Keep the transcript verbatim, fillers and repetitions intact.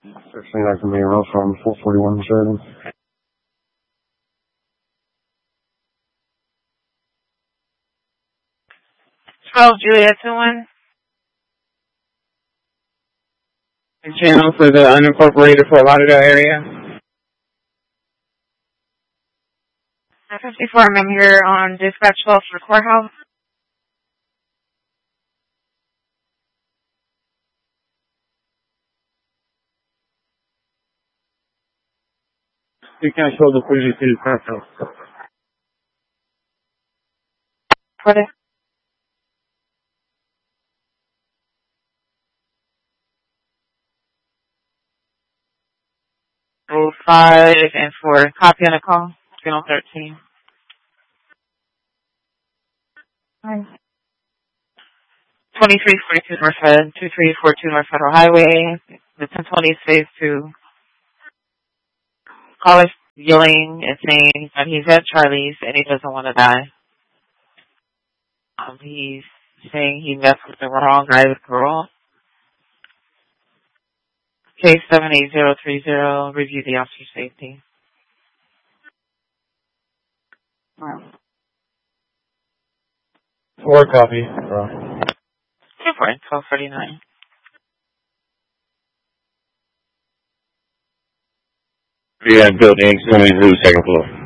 sixteen Acton Main Road from four forty-one to Sheridan. twelve Juliet two one. Channel for the unincorporated Fort Lauderdale area. fifty-four, I'm here on dispatch call for courthouse. You can't show the previous to the courthouse. What is oh five and four. Copy on the call. Channel thirteen. Hi. twenty-three forty-two North Fed, two three four two North Federal Highway. The ten twenty phase two. Caller yelling and saying that he's at Charlie's and he doesn't want to die. Um, he's saying he messed with the wrong guy with parole. Case seven eight zero three zero, review the officer's safety. Wow. Four copy. Bro. two four, twelve forty-nine. Yeah, building, twenty-two, second floor.